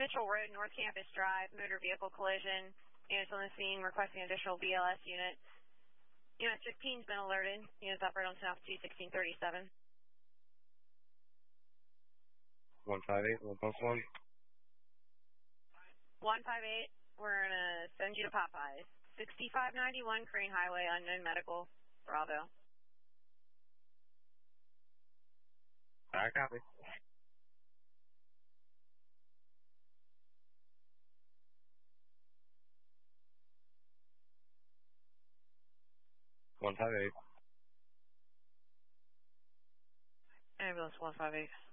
Mitchell Road, North Campus Drive, motor vehicle collision. Units on the scene requesting additional BLS unit. Unit 15's been alerted. Units operate on South 21637. 158, 1+1. 158, we're going to send you to Popeyes. 6591 Crane Highway, unknown medical, Bravo. I copy. Ambulance 158.